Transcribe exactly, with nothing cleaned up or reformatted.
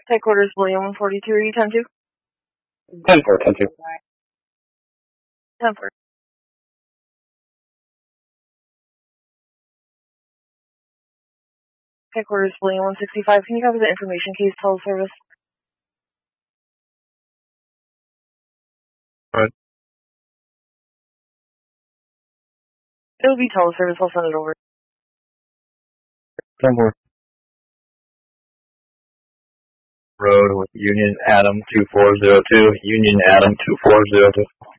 Headquarters, William one forty-three, ten two. ten four, ten two. ten four. Headquarters, William one sixty-five. Can you cover the information case teleservice? Alright. It'll be teleservice. I'll send it over. ten four. Road with Union Adam two four zero two. Union Adam two four zero two.